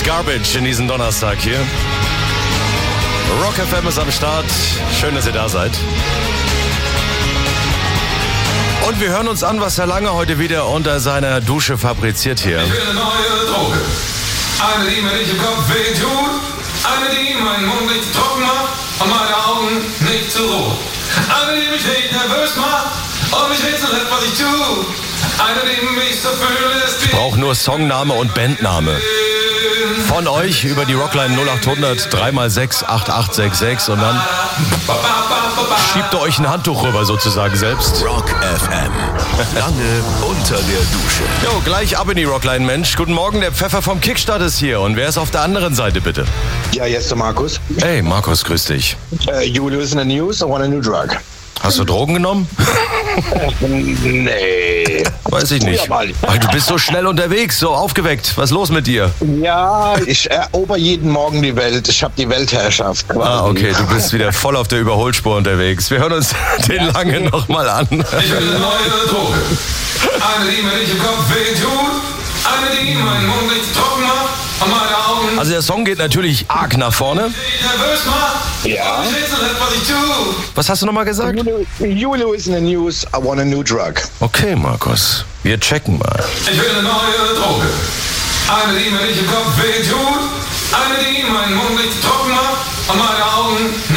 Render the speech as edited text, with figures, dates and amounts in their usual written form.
Garbage in diesem Donnerstag hier. Rock FM ist am Start. Schön, dass ihr da seid. Und wir hören uns an, was Herr Lange heute wieder unter seiner Dusche fabriziert hier. Ich will eine neue Droge. Eine, die mir nicht im Kopf wehtut. Eine, die meinen Mund nicht trocken macht und meine Augen nicht zu rot. Eine, die mich nicht nervös macht und mich rätseln lässt, was ich tue. Eine, die mich so fühlt, ist wie... Ich brauche nur Songname und Bandname. Von euch über die Rockline 0800 3x6 8866 und dann schiebt ihr euch ein Handtuch rüber sozusagen selbst. Rock FM. Lange unter der Dusche. Jo, gleich ab in die Rockline, Mensch. Guten Morgen, der Pfeffer vom Kickstart ist hier. Und wer ist auf der anderen Seite, bitte? Ja, jetzt der Markus. Hey, Markus, grüß dich. Julius in the news, I want a new drug. Hast du Drogen genommen? Nee. Weiß ich nicht. Weil du bist so schnell unterwegs, so aufgeweckt. Was ist los mit dir? Ja, ich erober jeden Morgen die Welt. Ich habe die Weltherrschaft quasi. Ah, okay, du bist wieder voll auf der Überholspur unterwegs. Wir hören uns den Lange nochmal an. Ich will eine neue Droge. Eine, die mir nicht im Kopf wehtut. Eine, die meinen Mund nicht trocken macht und meine Augen Also der Song geht natürlich arg nach vorne. nicht nervös macht. Ja. Und mich rätseln lässt, was ich tue. Was hast du nochmal gesagt? Julius in the news, I want a new drug. Okay, Markus, wir checken mal. Ich will eine neue Droge. Eine, die mir nicht im Kopf wehtut. Eine, die meinen Mund nicht trocken macht und meine Augen